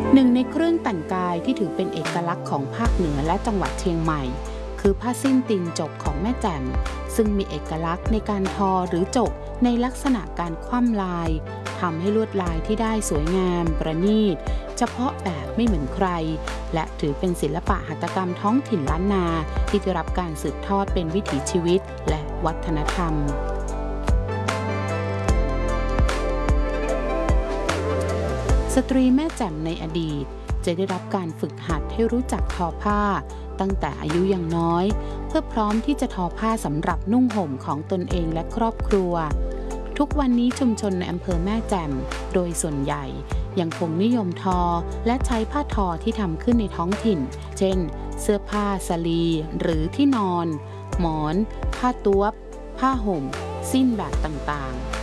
หนึ่งในเครื่องแต่งกายที่ถือเป็นเอกลักษณ์ของภาคเหนือและจังหวัดเชียงใหม่คือผ้าสิ้นตีนจกของแม่แจ่มซึ่งมีเอกลักษณ์ในการทอหรือจกในลักษณะการคว่ำลายทำให้ลวดลายที่ได้สวยงามประณีตเฉพาะแบบไม่เหมือนใครและถือเป็นศิลปะหัตถกรรมท้องถิ่นล้านนาที่ได้รับการสืบทอดเป็นวิถีชีวิตและวัฒนธรรมสตรีแม่แจ่มในอดีตจะได้รับการฝึกหัดให้รู้จักทอผ้าตั้งแต่อายุยังน้อยเพื่อพร้อมที่จะทอผ้าสำหรับนุ่งห่มของตนเองและครอบครัวทุกวันนี้ชุมชนในอำเภอแม่แจ่มโดยส่วนใหญ่ยังคงนิยมทอและใช้ผ้าทอที่ทำขึ้นในท้องถิ่นเช่นเสื้อผ้าสลีหรือที่นอนหมอนผ้าต๊วบผ้าห่มสิ้นแบบต่างๆ